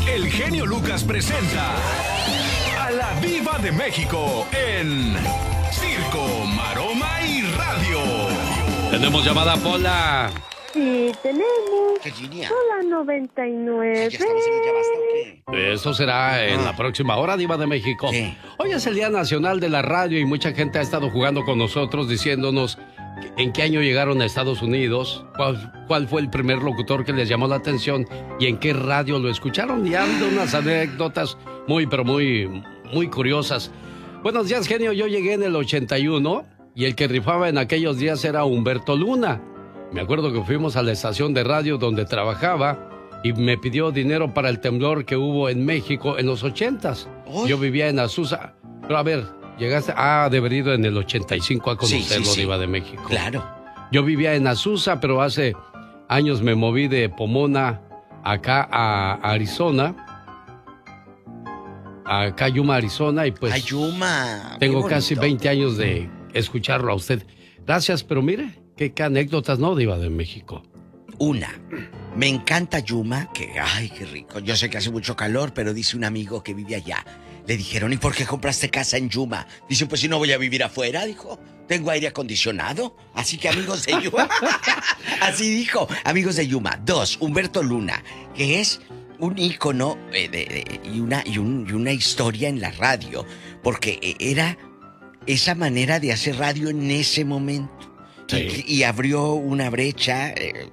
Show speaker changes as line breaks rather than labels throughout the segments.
el genio Lucas presenta a la Diva de México en Circo, Maroma y Radio.
Tenemos llamada, Pola.
Sí, tenemos.
Virginia.
Hola, 99.
¿Ya estamos en el Ya Basta o qué?
Eso será en la próxima hora, Diva de México.
Sí.
Hoy es el Día Nacional de la Radio y mucha gente ha estado jugando con nosotros diciéndonos en qué año llegaron a Estados Unidos, cuál fue el primer locutor que les llamó la atención y en qué radio lo escucharon. Y ha habido unas anécdotas muy curiosas. Buenos días, genio. Yo llegué en el 81 y el que rifaba en aquellos días era Humberto Luna. Me acuerdo que fuimos a la estación de radio donde trabajaba y me pidió dinero para el temblor que hubo en México en los 80s. Yo vivía en Azusa. Pero a ver, llegaste... de haber ido en el 85 a conocerlo,
Sí.
Diva de México.
Claro.
Yo vivía en Azusa, pero hace años me moví de Pomona acá a Arizona. Acá Yuma, Arizona, y pues...
Yuma.
Tengo casi 20 años de escucharlo a usted. Gracias, pero mire... ¿Qué anécdotas, no, Diva de México?
Una, me encanta Yuma, que ay, qué rico. Yo sé que hace mucho calor, pero dice un amigo que vive allá. Le dijeron, ¿y por qué compraste casa en Yuma? Dice, pues si no voy a vivir afuera, dijo. Tengo aire acondicionado. Así que amigos de Yuma. Así dijo, amigos de Yuma. 2, Humberto Luna, que es un ícono y una historia en la radio. Porque era esa manera de hacer radio en ese momento. Sí. Y abrió una brecha,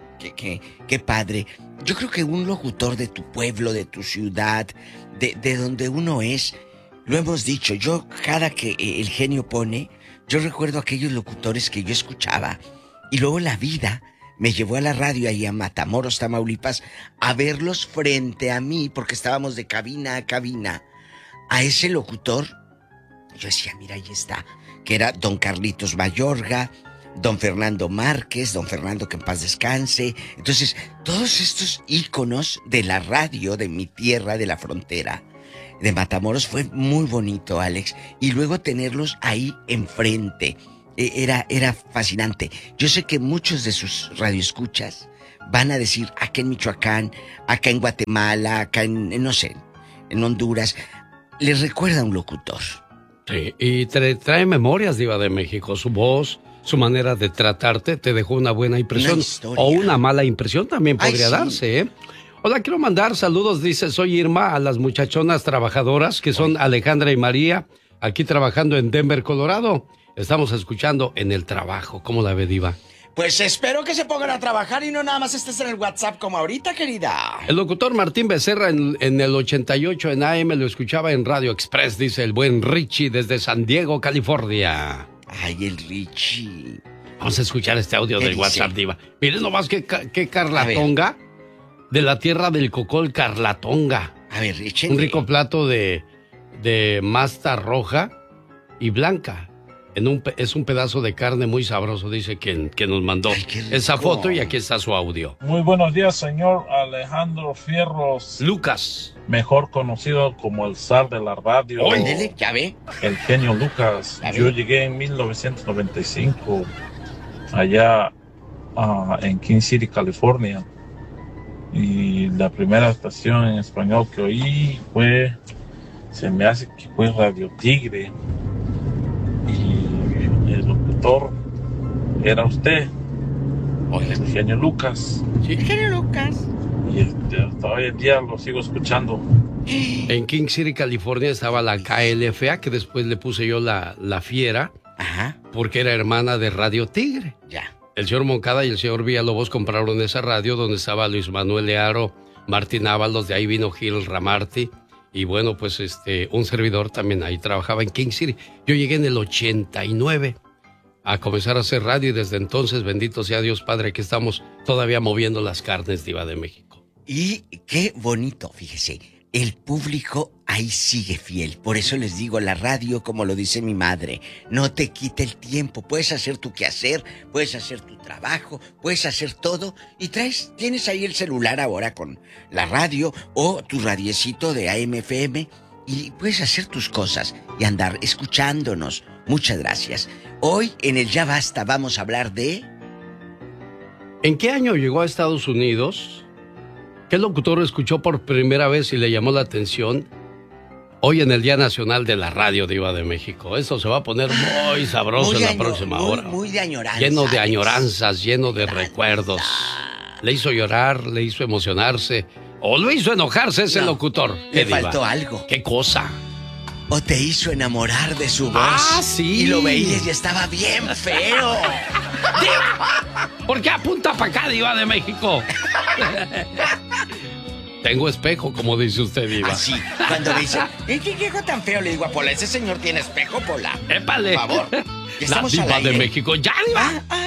qué padre. Yo creo que un locutor de tu pueblo, de tu ciudad, de donde uno es, lo hemos dicho, yo cada que el genio pone, yo recuerdo aquellos locutores que yo escuchaba y luego la vida me llevó a la radio ahí a Matamoros, Tamaulipas, a verlos frente a mí, porque estábamos de cabina a cabina, a ese locutor. Yo decía, mira, ahí está, que era don Carlitos Mayorga, don Fernando Márquez, don Fernando que en paz descanse. Entonces, todos estos íconos de la radio de mi tierra, de la frontera, de Matamoros, fue muy bonito, Alex. Y luego tenerlos ahí enfrente, era fascinante. Yo sé que muchos de sus radioescuchas van a decir, acá en Michoacán, acá en Guatemala, acá no sé, en Honduras, les recuerda a un locutor.
Sí, y te trae memorias, Diva de México, su voz... Su manera de tratarte te dejó una buena impresión o una mala impresión también podría darse, ¿eh? Hola, quiero mandar saludos, dice, soy Irma, a las muchachonas trabajadoras que son Alejandra y María, aquí trabajando en Denver, Colorado. Estamos escuchando en el trabajo. ¿Cómo la ve, Diva?
Pues espero que se pongan a trabajar y no nada más estés en el WhatsApp como ahorita, querida.
El locutor Martín Becerra en el 88 en AM lo escuchaba en Radio Express, dice el buen Richie desde San Diego, California.
Ay, el Richie.
Vamos a escuchar este audio del WhatsApp, Diva. Miren nomás que Carlatonga, de la tierra del cocol, Carlatonga.
A ver, Richie.
Un rico plato de masta roja y blanca. Es un pedazo de carne muy sabroso, dice que nos mandó esa foto y aquí está su audio.
Muy buenos días, señor Alejandro Fierros.
Lucas.
Mejor conocido como el zar de la radio.
Óndele, ya ve.
El genio Lucas. Yo llegué en 1995 allá en King City, California. Y la primera estación en español que oí se me hace que fue Radio Tigre. Y el locutor era usted, el genio Lucas.
Sí, el genio Lucas.
Y hasta hoy en día lo sigo escuchando.
En King City, California estaba la KLFA, que después le puse yo la Fiera.
Ajá.
Porque era hermana de Radio Tigre.
Ya.
El señor Moncada y el señor Villalobos compraron esa radio donde estaba Luis Manuel Learo, Martín Ábalos, de ahí vino Gil Ramarty. Y bueno, pues un servidor también ahí trabajaba en King City. Yo llegué en el 89 a comenzar a hacer radio y desde entonces, bendito sea Dios Padre, que estamos todavía moviendo las carnes, Diva de México.
Y qué bonito, fíjese, el público ahí sigue fiel. Por eso les digo, la radio, como lo dice mi madre, no te quita el tiempo. Puedes hacer tu quehacer, puedes hacer tu trabajo, puedes hacer todo. Y tienes ahí el celular ahora con la radio o tu radiecito de AM/FM y puedes hacer tus cosas y andar escuchándonos. Muchas gracias. Hoy en el Ya Basta vamos a hablar de...
¿En qué año llegó a Estados Unidos? ¿Qué locutor escuchó por primera vez y le llamó la atención hoy en el Día Nacional de la Radio, Diva de México? Eso se va a poner muy sabroso en la próxima hora.
Muy de añoranzas.
Lleno de añoranzas, lleno de recuerdos. Le hizo llorar, le hizo emocionarse o lo hizo enojarse ese locutor.
Le faltó algo.
¿Qué cosa?
O te hizo enamorar de su voz.
Ah, sí.
Y lo veías y estaba bien feo.
¿Por qué apunta para acá, Diva de México? Tengo espejo, como dice usted, Diva.
Así, cuando me dice, ¿qué viejo tan feo? Le digo a Pola, ese señor tiene espejo, Pola.
¡Épale!
Por favor.
La Diva de México. ¡Ya, Diva!